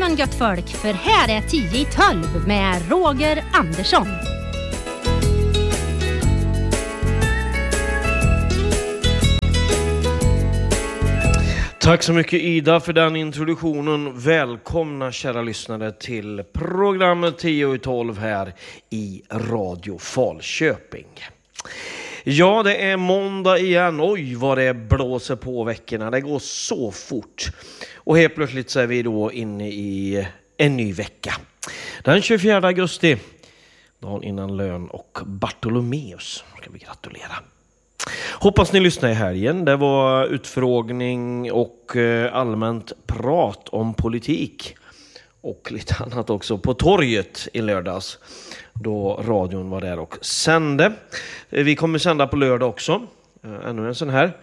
morgon gött folk, för här är 10 i 12 med Roger Andersson. Tack så mycket Ida för den introduktionen. Välkomna kära lyssnare till programmet 10 i 12 här i Radio Falköping. Ja, det är måndag igen. Oj, vad det blåser på veckorna. Det går så fort. Och helt plötsligt så är vi då inne i en ny vecka. Den 24 augusti, dagen innan lön och Bartolomeus, ska vi gratulera. Hoppas ni lyssnar i helgen. Det var utfrågning och allmänt prat om politik. Och lite annat också på torget i lördags, då radion var där och sände. Vi kommer sända på lördag också. Ännu en sån här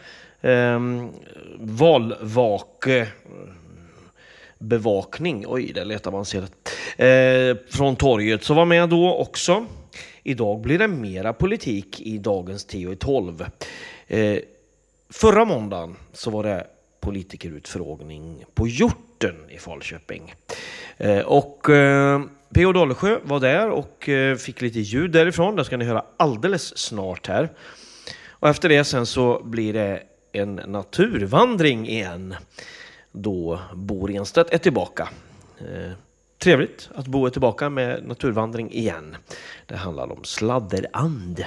bevakning. Oj, det lät avancerat. Från torget. Så var med då också. Idag blir det mera politik i dagens 10 i 12. Förra måndagen så var det politikerutfrågning på Hjorten i Falköping. Och P.O. Dalesjö var där och fick lite ljud därifrån. Det ska ni höra alldeles snart här. Och efter det sen så blir det en naturvandring igen. Då Bo Renstedt är tillbaka. Trevligt att Bo är tillbaka med naturvandring igen. Det handlar om sladderand,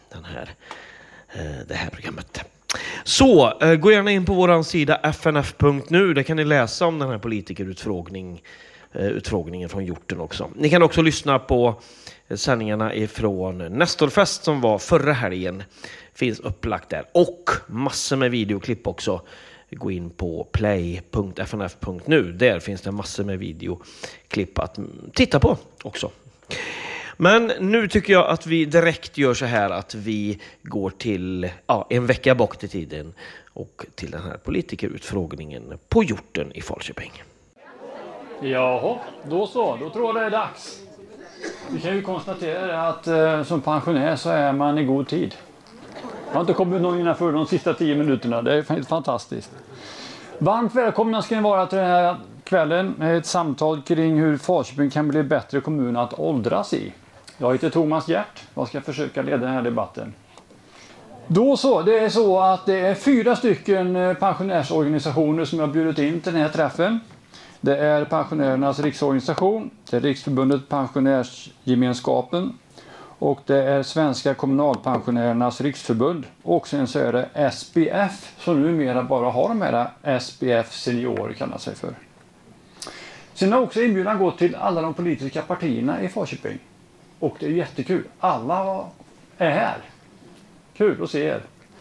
det här programmet. Så, gå gärna in på vår sida fnf.nu. Där kan ni läsa om den här politikerutfrågningen från Hjorten också. Ni kan också lyssna på sändningarna ifrån Nestorfest som var förra helgen. Finns upplagt där. Och massor med videoklipp också. Gå in på play.fnf.nu. Där finns det massor med videoklipp att titta på också. Men nu tycker jag att vi direkt gör så här att vi går till en vecka bak till tiden och till den här politikerutfrågningen på Hjorten i Falköping. Jaha, då tror jag det är dags. Vi kan ju konstatera att som pensionär så är man i god tid. Jag har inte kommit någon innanför de sista 10 minuterna. Det är fantastiskt. Varmt välkomna ska ni vara till den här kvällen med ett samtal kring hur Falköping kan bli bättre kommun att åldras i. Jag heter Thomas Hjert. Jag ska försöka leda den här debatten. Det är så att det är 4 stycken pensionärsorganisationer som har bjudit in till den här träffen. Det är Pensionärernas riksorganisation, det är Riksförbundet Pensionärsgemenskapen och det är Svenska kommunalpensionärernas riksförbund. Och sen så är det SPF som numera bara har de här SPF senior kallar sig för. Sen har också inbjudan gått till alla de politiska partierna i Falköping. Och det är jättekul. Alla är här. Kul att se er.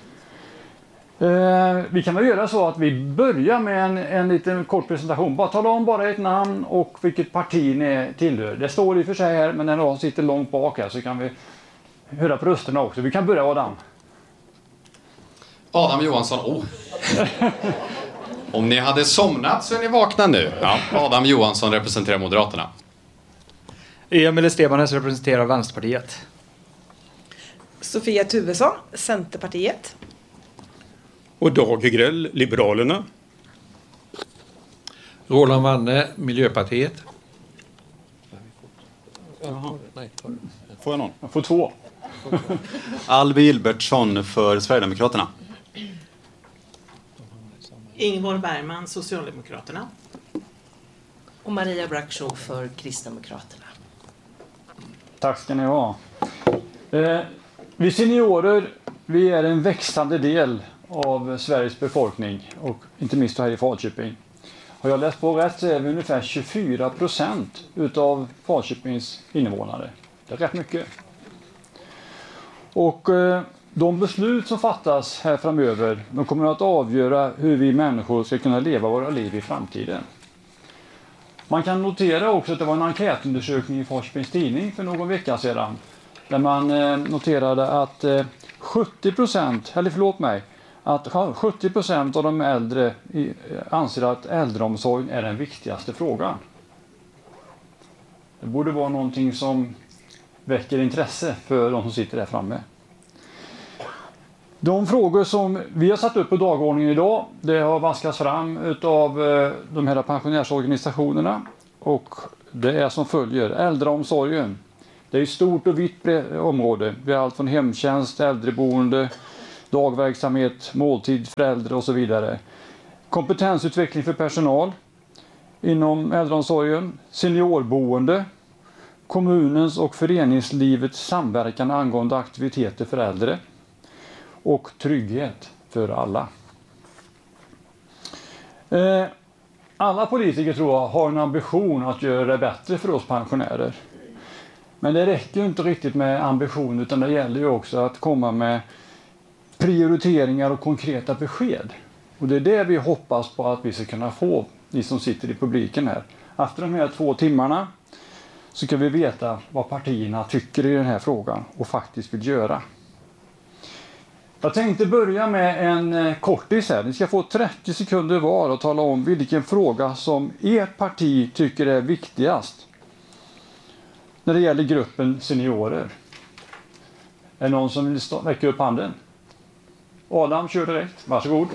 Vi kan väl göra så att vi börjar med en liten kort presentation. Tala om bara ett namn och vilket parti ni tillhör. Det står i och för sig här, men när någon sitter långt bak här så kan vi höra på rösterna också. Vi kan börja Adam. Adam Johansson. Om ni hade somnat så är ni vakna nu. Ja, Adam Johansson representerar Moderaterna. Emil Estebanes representerar Vänsterpartiet. Sofia Tuvesson, Centerpartiet. Och Dag Grell, Liberalerna. Roland Wanne, Miljöpartiet. Får jag någon? Jag får 2. Alby Gilbertsson för Sverigedemokraterna. Ingvar Bergman, Socialdemokraterna. Och Maria Brakshow för Kristdemokraterna. Tack ska ni ha. Vi seniorer, vi är en växande del av Sveriges befolkning och inte minst här i Falköping. Har jag läst på rätt så är vi ungefär 24% utav Falköpings invånare. Det är rätt mycket. Och de beslut som fattas här framöver, de kommer att avgöra hur vi människor ska kunna leva våra liv i framtiden. Man kan notera också att det var en enkätundersökning i Falköpings tidning för någon vecka sedan. Där man noterade att 70% av de äldre anser att äldreomsorg är den viktigaste frågan. Det borde vara någonting som väcker intresse för de som sitter där framme. De frågor som vi har satt upp på dagordningen idag, det har vaskats fram av de här pensionärsorganisationerna. och det är som följer. Äldreomsorgen. Det är ett stort och vitt område. Vi har allt från hemtjänst, äldreboende, dagverksamhet, måltid för äldre och så vidare. Kompetensutveckling för personal inom äldreomsorgen, seniorboende, kommunens och föreningslivets samverkan angående aktiviteter för äldre och trygghet för alla. Alla politiker tror jag har en ambition att göra det bättre för oss pensionärer. Men det räcker ju inte riktigt med ambition, utan det gäller ju också att komma med prioriteringar och konkreta besked. Och det är det vi hoppas på att vi ska kunna få, ni som sitter i publiken här. Efter de här 2 timmarna så kan vi veta vad partierna tycker i den här frågan och faktiskt vill göra. Jag tänkte börja med en kortis här. Ni ska få 30 sekunder var och tala om vilken fråga som ert parti tycker är viktigast när det gäller gruppen seniorer. Är det någon som vill räcka upp handen? Adam, kör direkt. Varsågod.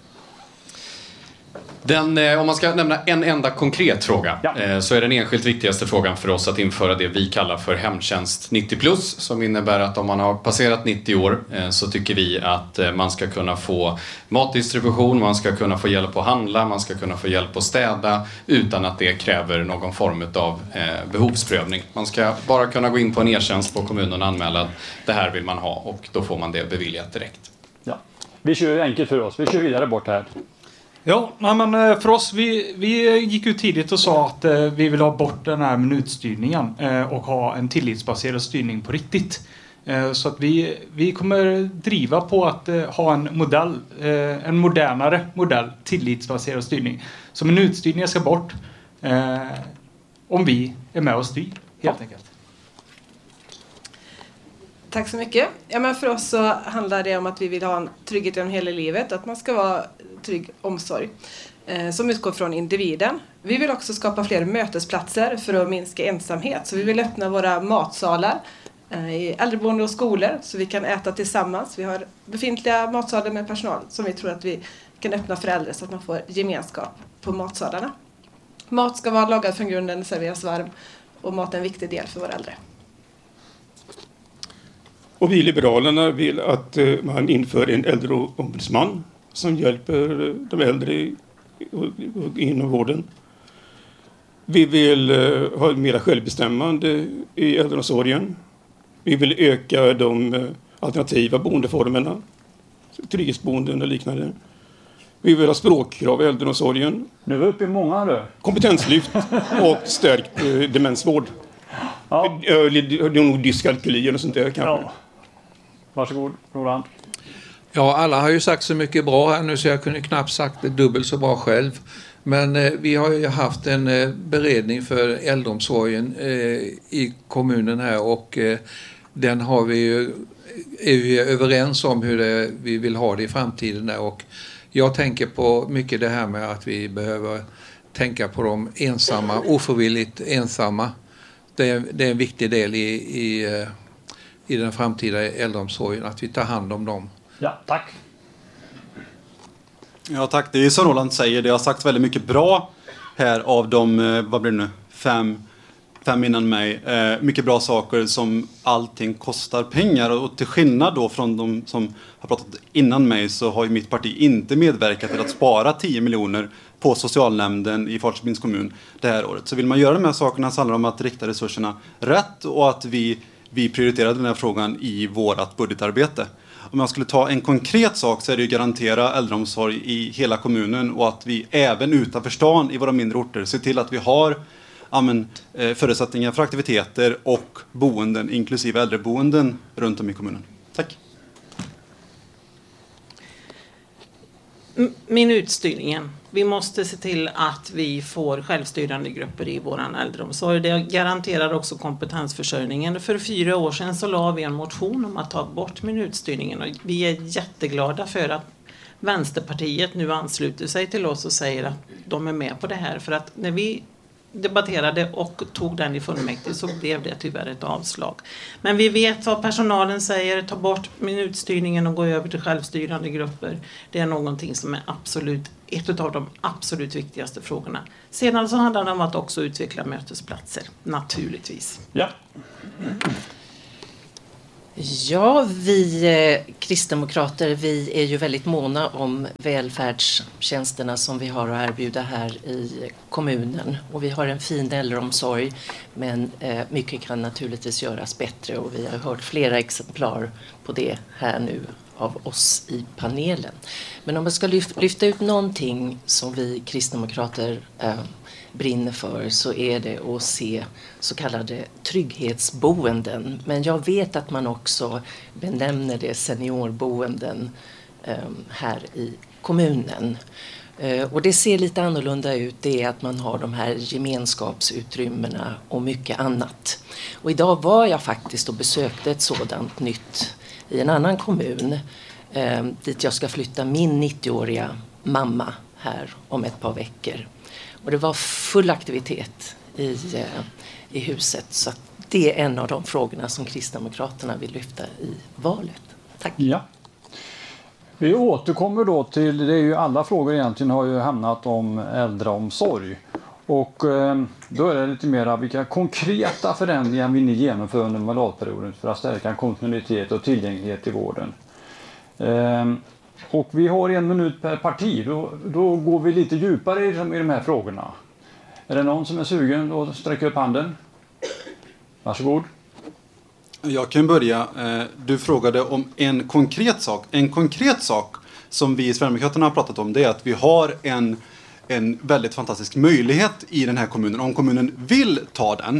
Om man ska nämna en enda konkret fråga så är den enskilt viktigaste frågan för oss att införa det vi kallar för hemtjänst 90+, som innebär att om man har passerat 90 år så tycker vi att man ska kunna få matdistribution, man ska kunna få hjälp att handla, man ska kunna få hjälp att städa utan att det kräver någon form av behovsprövning. Man ska bara kunna gå in på en e-tjänst på kommunen och anmäla att det här vill man ha och då får man det beviljat direkt. Ja. Vi kör enkelt för oss, vi kör vidare bort här. Ja, men för oss, vi gick ut tidigt och sa att vi vill ha bort den här minutstyrningen och ha en tillitsbaserad styrning på riktigt. Så att vi kommer driva på att ha en modernare modell, tillitsbaserad styrning. Så minutstyrningen ska bort om vi är med och styr, helt enkelt. Tack så mycket. Ja, men för oss så handlar det om att vi vill ha en trygghet genom hela livet. Att man ska vara trygg omsorg som utgår från individen. Vi vill också skapa fler mötesplatser för att minska ensamhet. Så vi vill öppna våra matsalar i äldreboende och skolor så vi kan äta tillsammans. Vi har befintliga matsalar med personal som vi tror att vi kan öppna för äldre så att man får gemenskap på matsalarna. Mat ska vara lagad från grunden och serveras varm. Och mat är en viktig del för våra äldre. Och vi Liberalerna vill att man inför en äldreombudsman som hjälper de äldre inom vården. Vi vill ha mera självbestämmande i äldreomsorgen. Vi vill öka de alternativa boendeformerna, trygghetsboenden och liknande. Vi vill ha språkkrav i äldreomsorgen. Nu är vi uppe i många nu. Kompetenslyft och stärkt demensvård. Ja. Nog dyskalkyli och sånt där kanske. Ja. Varsågod, Roland. Ja, alla har ju sagt så mycket bra här nu så jag kunde knappt sagt det dubbelt så bra själv. Men vi har ju haft en beredning för äldreomsorgen i kommunen här och den har är vi överens om hur vi vill ha det i framtiden där och jag tänker på mycket det här med att vi behöver tänka på de ensamma, ofrivilligt ensamma. Det är en viktig del i den framtida äldreomsorgen att vi tar hand om dem. Ja, tack. Ja, tack. Det är som Roland säger, det har sagts väldigt mycket bra här av de, vad blir det nu, fem innan mig. Mycket bra saker som allting kostar pengar och till skillnad då från de som har pratat innan mig så har ju mitt parti inte medverkat till att spara 10 miljoner på socialnämnden i Falköpings kommun det här året. Så vill man göra de här sakerna så handlar det om att rikta resurserna rätt och att vi prioriterade den här frågan i vårat budgetarbete. Om jag skulle ta en konkret sak så är det ju garantera äldreomsorg i hela kommunen och att vi även utanför stan i våra mindre orter ser till att vi har förutsättningar för aktiviteter och boenden, inklusive äldreboenden runt om i kommunen. Tack. Minutstyrningen. Vi måste se till att vi får självstyrande grupper i vår äldreomsorg. Det garanterar också kompetensförsörjningen. För 4 år sedan så la vi en motion om att ta bort minutstyrningen. Och vi är jätteglada för att Vänsterpartiet nu ansluter sig till oss och säger att de är med på det här. För att när vi debatterade och tog den i fullmäktige så blev det tyvärr ett avslag. Men vi vet vad personalen säger, ta bort minutstyrningen och gå över till självstyrande grupper. Det är någonting som är absolut ett av de absolut viktigaste frågorna. Sedan så handlar det om att också utveckla mötesplatser, naturligtvis. Ja. Ja, vi kristdemokrater, vi är ju väldigt måna om välfärdstjänsterna som vi har att erbjuda här i kommunen. Och vi har en fin äldreomsorg, men mycket kan naturligtvis göras bättre och vi har hört flera exemplar på det här nu av oss i panelen. Men om jag ska lyfta ut någonting som vi kristdemokrater brinner för så är det att se så kallade trygghetsboenden. Men jag vet att man också benämner det seniorboenden här i kommunen. Och det ser lite annorlunda ut, det är att man har de här gemenskapsutrymmena och mycket annat. Och idag var jag faktiskt och besökte ett sådant nytt i en annan kommun dit jag ska flytta min 90-åriga mamma här om ett par veckor. Och det var full aktivitet i huset. Så att det är en av de frågorna som Kristdemokraterna vill lyfta i valet. Tack. Ja. Vi återkommer då till, det är ju alla frågor egentligen har ju hamnat om äldreomsorg. Och då är det lite mer vilka konkreta förändringar vill ni genomföra under mandatperioden för att stärka kontinuitet och tillgänglighet i vården. Och vi har 1 minut per parti, då går vi lite djupare i de här frågorna. Är det någon som är sugen att sträcka upp handen? Varsågod. Jag kan börja. Du frågade om en konkret sak. En konkret sak som vi i Sverigedemokraterna har pratat om, det är att vi har en väldigt fantastisk möjlighet i den här kommunen, om kommunen vill ta den.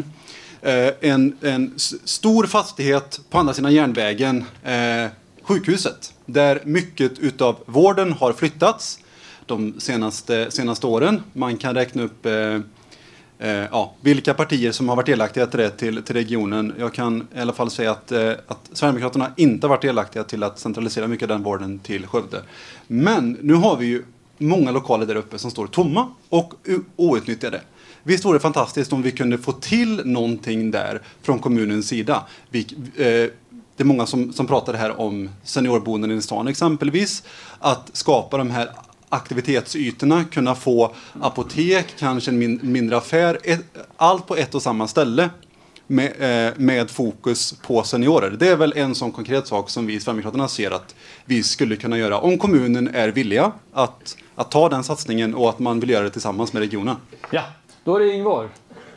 En stor fastighet på andra sidan järnvägen, sjukhuset, där mycket utav vården har flyttats de senaste åren. Man kan räkna upp vilka partier som har varit delaktiga till det till regionen. Jag kan i alla fall säga att Sverigedemokraterna inte har varit delaktiga till att centralisera mycket av den vården till Skövde. Men nu har vi ju många lokaler där uppe som står tomma och outnyttjade. Visst vore det fantastiskt om vi kunde få till någonting där från kommunens sida. Det är många som pratar här om seniorboenden i stan exempelvis. Att skapa de här aktivitetsytorna, kunna få apotek, kanske en mindre affär. Allt på ett och samma ställe med fokus på seniorer. Det är väl en sån konkret sak som vi i Sverigedemokraterna ser att vi skulle kunna göra. Om kommunen är villiga att ta den satsningen och att man vill göra det tillsammans med regionen. Ja, då är det Ingvar.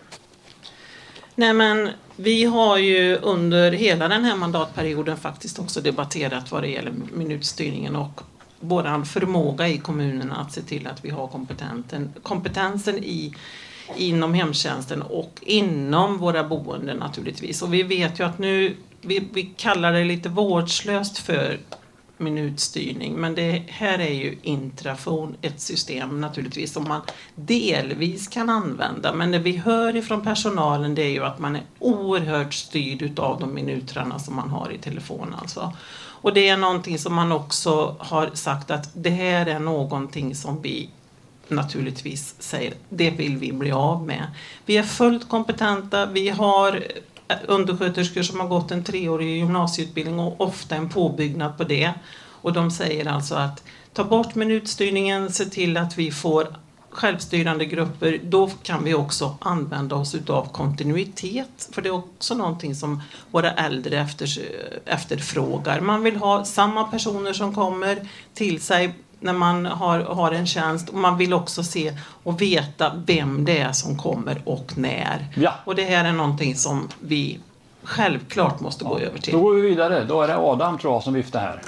Nej, men vi har ju under hela den här mandatperioden faktiskt också debatterat vad det gäller minutstyrningen och vår förmåga i kommunerna att se till att vi har kompetensen inom hemtjänsten och inom våra boenden naturligtvis. Och vi vet ju att nu, vi kallar det lite vårdslöst för minutstyrning, men det här är ju Intrafon, ett system naturligtvis som man delvis kan använda, men det vi hör ifrån personalen det är ju att man är oerhört styrd utav de minuterna som man har i telefon alltså. Och det är någonting som man också har sagt att det här är någonting som vi naturligtvis säger, det vill vi bli av med. Vi är fullt kompetenta, vi har undersköterskor som har gått en 3-årig gymnasieutbildning och ofta en påbyggnad på det. Och de säger alltså att ta bort minutstyrningen, se till att vi får självstyrande grupper, då kan vi också använda oss utav kontinuitet. För det är också någonting som våra äldre efterfrågar. Man vill ha samma personer som kommer till sig när man har en tjänst. Och man vill också se och veta vem det är som kommer och när. Ja. Och det här är någonting som vi självklart måste gå över till. Då går vi vidare. Då är det Adam tror jag som viftar här.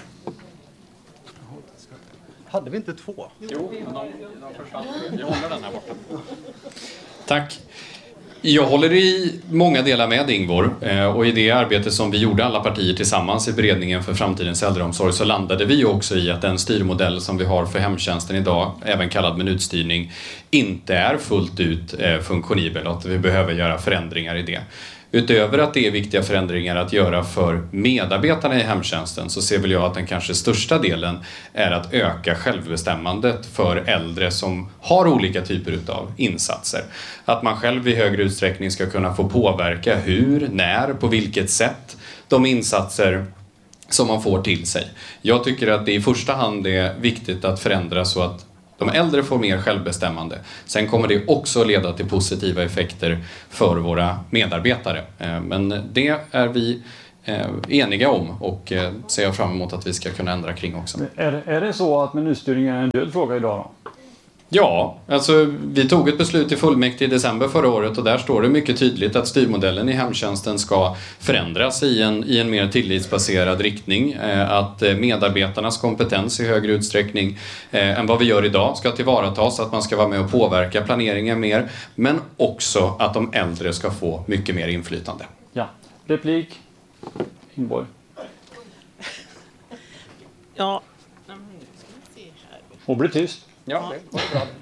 Hade vi inte 2? Jo, jag håller den här borta. Tack. Jag håller i många delar med Ingvar och i det arbete som vi gjorde alla partier tillsammans i beredningen för framtidens äldreomsorg så landade vi också i att den styrmodell som vi har för hemtjänsten idag, även kallad minutstyrning, inte är fullt ut funktionibel och att vi behöver göra förändringar i det. Utöver att det är viktiga förändringar att göra för medarbetarna i hemtjänsten så ser väl jag att den kanske största delen är att öka självbestämmandet för äldre som har olika typer av insatser. Att man själv i högre utsträckning ska kunna få påverka hur, när, på vilket sätt de insatser som man får till sig. Jag tycker att det i första hand är viktigt att förändra så att De äldre får mer självbestämmande. Sen kommer det också leda till positiva effekter för våra medarbetare. Men det är vi eniga om och ser jag fram emot att vi ska kunna ändra kring också. Är det så att minutstyrning är en död fråga idag då? Ja, alltså vi tog ett beslut i fullmäktige i december förra året och där står det mycket tydligt att styrmodellen i hemtjänsten ska förändras i en mer tillitsbaserad riktning. Att medarbetarnas kompetens i högre utsträckning än vad vi gör idag ska tillvaratas, att man ska vara med och påverka planeringen mer, men också att de äldre ska få mycket mer inflytande. Ja, replik. Inborg. Ja. Och blir tyst. Ja, det var bra.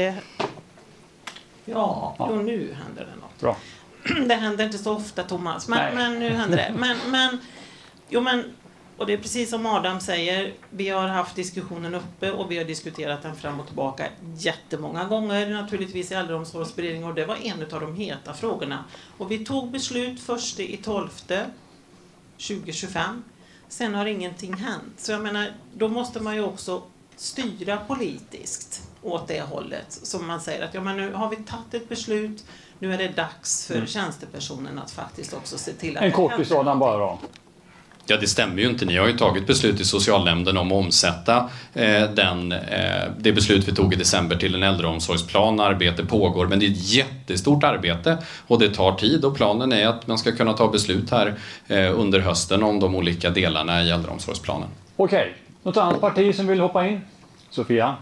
Jo, nu händer det något. Bra. Det händer inte så ofta, Thomas, men nu händer det. Och det är precis som Adam säger, vi har haft diskussionen uppe och vi har diskuterat den fram och tillbaka jättemånga gånger, naturligtvis i äldreomsorgsberedningen, och det var en av de heta frågorna. Och vi tog beslut 1/12/2025, sen har ingenting hänt. Så jag menar, då måste man ju också styra politiskt åt det hållet, som man säger att nu har vi tagit ett beslut, nu är det dags för tjänstepersonen att faktiskt också se till att... En kort sådan bara då. Ja, det stämmer ju inte. Ni har ju tagit beslut i socialnämnden om att omsätta det beslut vi tog i december till en äldreomsorgsplan. Arbete pågår, men det är ett jättestort arbete och det tar tid, och planen är att man ska kunna ta beslut här under hösten om de olika delarna i äldreomsorgsplanen. Okej. Något annat parti som vill hoppa in? Sofia?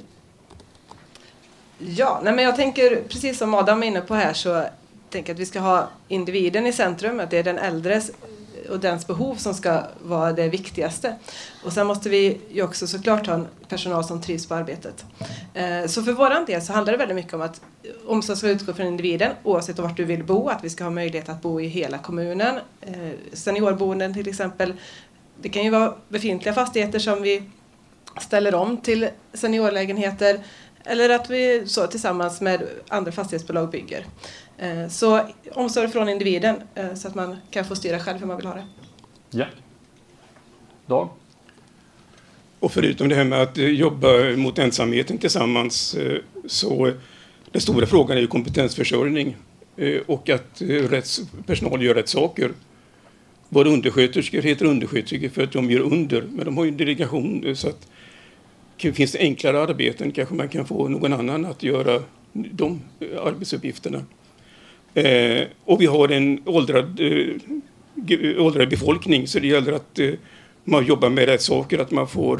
Ja, men jag tänker, precis som Adam är inne på här, så tänker jag att vi ska ha individen i centrum, att det är den äldres och dens behov som ska vara det viktigaste. Och sen måste vi ju också såklart ha en personal som trivs på arbetet. Så för våran del så handlar det väldigt mycket om att omsorg ska utgå från individen oavsett vart du vill bo, att vi ska ha möjlighet att bo i hela kommunen. Seniorboenden till exempel. Det kan ju vara befintliga fastigheter som vi ställer om till seniorlägenheter, eller att vi så tillsammans med andra fastighetsbolag bygger. Så omsorg från individen så att man kan få styra själv hur man vill ha det. Ja. Dag? Och förutom det här med att jobba mot ensamheten tillsammans, så den stora frågan är ju kompetensförsörjning och att rätt personal gör rätt saker. Våra undersköterskor heter undersköterskor för att de gör under, men de har ju en delegation, så att finns det enklare arbeten kanske man kan få någon annan att göra de arbetsuppgifterna. Och vi har en åldrad befolkning, så det gäller att man jobbar med rätt saker, att man får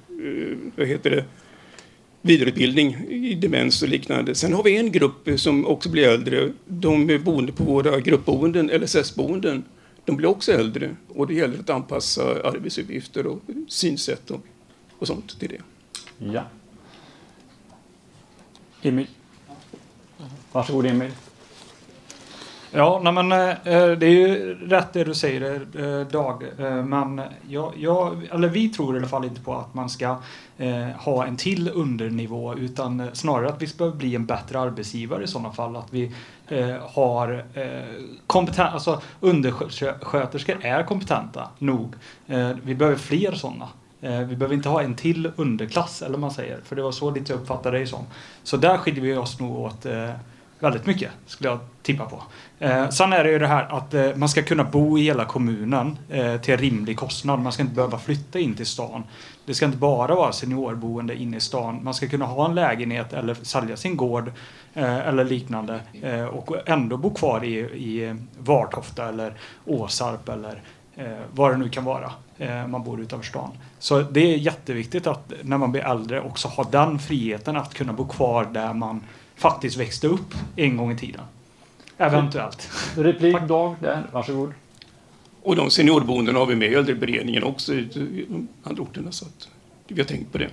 vidareutbildning i demens och liknande. Sen har vi en grupp som också blir äldre, de boende på våra gruppboenden, LSS-boenden. De blir också äldre, och det gäller att anpassa arbetsuppgifter och synsätt och sånt till det. Ja. Emil. Varsågod Emil. Ja, men det är ju rätt det du säger, Dag. Men vi tror i alla fall inte på att man ska ha en till undernivå, utan snarare att vi ska bli en bättre arbetsgivare i sådana fall. Att vi har kompetens, alltså undersköterskor är kompetenta nog. Vi behöver fler sådana. Vi behöver inte ha en till underklass, eller man säger, för det var så lite jag uppfattade det som. Så där skiljer vi oss nog åt väldigt mycket, skulle jag tippa på. Sen är det ju det här att man ska kunna bo i hela kommunen till rimlig kostnad. Man ska inte behöva flytta in till stan. Det ska inte bara vara seniorboende inne i stan. Man ska kunna ha en lägenhet eller sälja sin gård eller liknande och ändå bo kvar i Vartofta eller Åsarp eller vad det nu kan vara. Man bor utanför stan. Så det är jätteviktigt att när man blir äldre också ha den friheten att kunna bo kvar där man faktiskt växte upp en gång i tiden. Eventuellt. Replik Dag, där. Varsågod. Och de seniorboenden har vi med i äldreberedningen också i de andra orterna, så att vi har tänkt på det.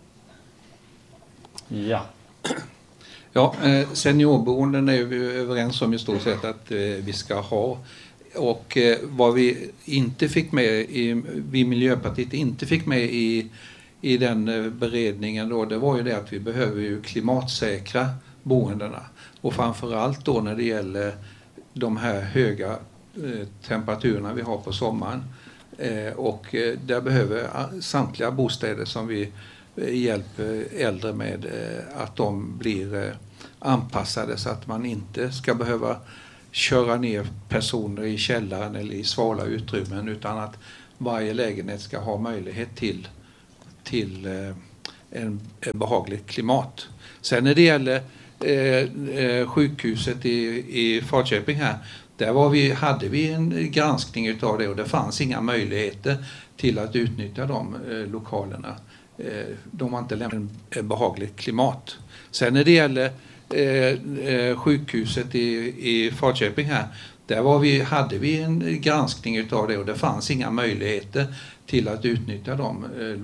Ja. Ja, seniorboenden är vi överens om i stort sett att vi ska ha. Och vad vi inte fick med vi Miljöpartiet inte fick med i den beredningen då, det var ju det att vi behöver ju klimatsäkra boendena. Och framförallt då när det gäller de här höga temperaturerna vi har på sommaren. Och där behöver samtliga bostäder som vi hjälper äldre med att de blir anpassade så att man inte ska behöva köra ner personer i källaren eller i svala utrymmen, utan att varje lägenhet ska ha möjlighet till en behaglig klimat. Sen när det gäller sjukhuset i Falköping här, där hade vi en granskning utav det och det fanns inga möjligheter till att utnyttja de lokalerna. De var inte lämnade en behaglig klimat. Sen när det gäller sjukhuset i Falköping här, där hade vi en granskning utav det och det fanns inga möjligheter till att utnyttja de